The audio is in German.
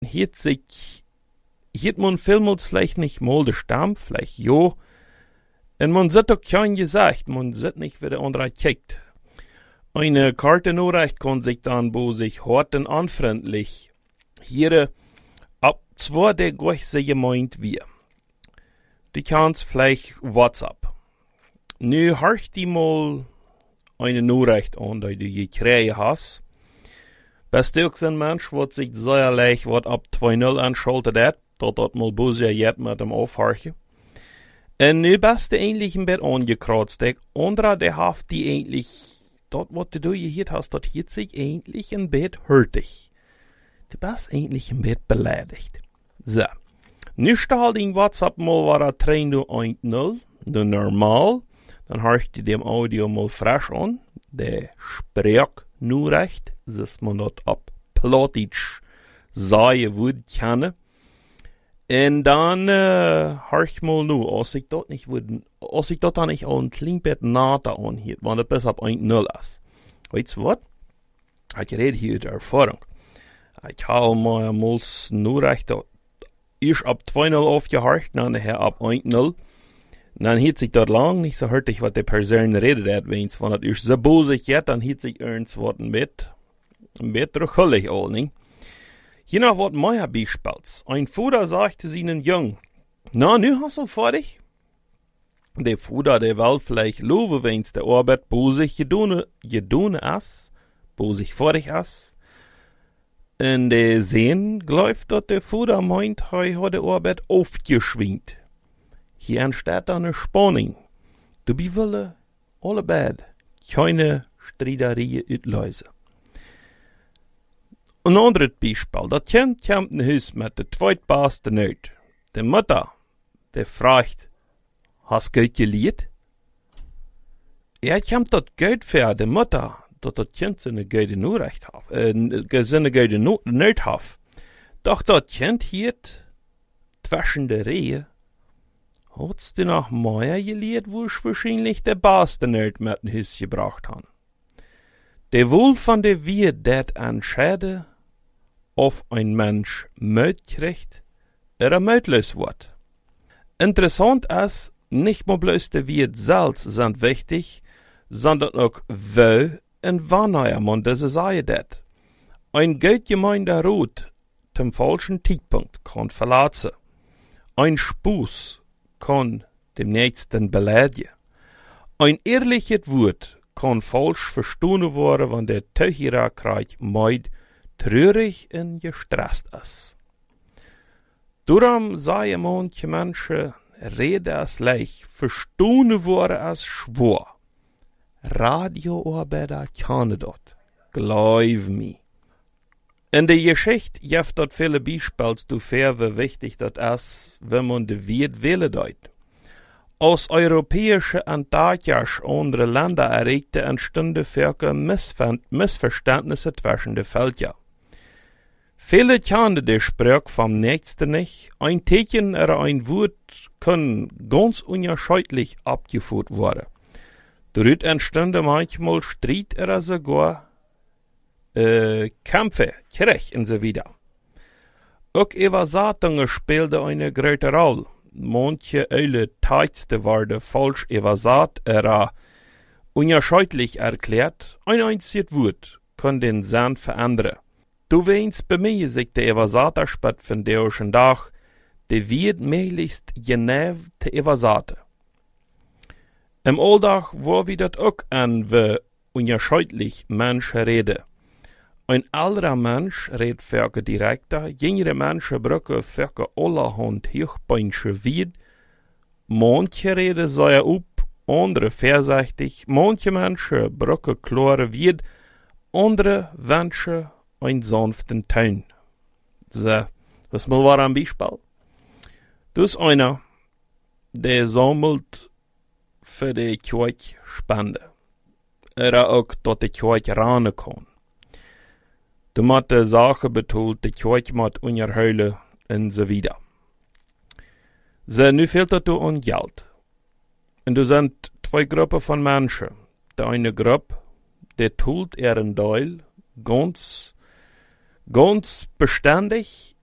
hiet man vielmals vielleicht nicht mal de Stamm, vielleicht jo. En man sieht auch kein Gesicht, man sieht nicht, wie der andere kijkt. Eine Karte Nachricht kann sich dann bo sich hart und anfreundlich hier ab zwei der gleiche gemeint wir. Die kannst vielleicht WhatsApp. Nu horch die mal eine Nachricht an, die du gekriegt hast. Bist du auch ein Mensch, was sich sehr leicht wat ab 2-0 anschaltet hat, dat mal böse jet mit dem aufhorchen. En nu bist du eigentlich ein bisschen angekratzt. Der andere, der haft die eigentlich, dort, was du gehört hast, dat hielt sich eigentlich ein bisschen hurtig. Du bist eigentlich ein bisschen beleidigt. So. Nu stahl in WhatsApp mal war er 3-0, de normal. Dann horcht du dem Audio mal frisch an. Der Sprachnachricht, dass man dort ab Plattdeutsch sagen würde kennen. En dan horch mal nu, als ik dat dan niet al een klein beetje nata aanhield, want het best op 1-0 is. Weet je wat? Ik red hier uit ervaring. Ik haal mij mols nu recht eerst op 2-0 aufgehorcht, dan op 1-0. Dan hielt sich dat lang nicht so hurtig, wat de persoon redet hat, wens van het eerst zo bozig jet, dan hielt sich ernst wat een beetje terughullig al, niet? Je nach wat mij bijspelt. Ein Vater sagte seinen Jungen, na, nu hast du fertig? Der Vater, der will vielleicht loben, wenn's der Arbeit bosig gedone is, bosig fertig is. En der Sehen glaubt, dass der Vater meint, er hat die Arbeit aufgeschwingt. Hier entsteht eine Spannung. Du bewille alle beide keine Streiterie uitlösen. Een ander Beispiel. Dat kind komt naar huis met de tweetbeste neut. De Mutter, die fragt, hast du Geld geleerd? Ja, komt dat Geld voor de Mutter, dat kind zijn goede Nachricht heeft, zijn goede neut heeft. Doch dat kind hier zwischen de Rehe, hat's dir noch mehr geleerd, wo ich wahrscheinlich der beste neut mit in Huis gebracht han. Der Wohl von der Wirt dat entscheiden, of ein Mensch Möd kriegt, mödlos wird. Interessant ist, nicht nur bloß der Wirt selbst sind wichtig, sondern auch wo und wann man diese Sache dat. Ein gut gemeinter Rot zum falschen Zeitpunkt kann verlassen. Ein Spuß kann dem Nächsten beleidigen. Ein ehrliches Wort kann falsch verstanden werden, wenn der Teucherer-Kreis meid traurig und gestresst ist. Darum sagen manche Menschen, reden es leicht, verstanden worden als schwor. Radioarbeiter können das. Glaub mir. In der Geschichte gibt dort viele Beispiele dafür, wie wichtig das ist, wenn man die Welt wählen deut. Aus europäischen Antarktis andere Länder erregte entstanden viele Missverständnisse zwischen den Völkern. Viele kennen den Spruch vom Nächsten nicht. Ein Tecken oder ein Wort können ganz unterschiedlich abgeführt werden. Dort entstanden manchmal Streit oder sogar Kämpfe, Krieg und so weiter. Auch Übersetzungen spielten eine große Rolle. Manche eile Texte werden falsch übersetzt oder unterschiedlich erklärt. Ein einziges Wort kann den Sinn verändern. Du weinst bei mir, sich der Übersetzer spät von der heutigen Tag, der wird möglichst genau zu übersetzen. Im Alltag war wir das auch an, wie unterschiedlich Menschen reden. Ein älterer Mensch redet viel direkter, jüngere Menschen brauchen viel allerhand hochbeinische Wort. Manche reden sehr up, andere vorsichtig. Manche Menschen brauchen klare Wort, andere wünschen einen sanften Ton. So, was mal war ein Beispiel? Das ist einer, der sammelt für die Kirche Spenden. Auch, dass die Kirche ran kann. Du musst die Sache betont, die Kirche muss unterheulen und so weiter. So, nu fehlt das an Geld. Und da sind zwei Gruppen von Menschen. Die eine Gruppe, die tut ihren Teil ganz beständig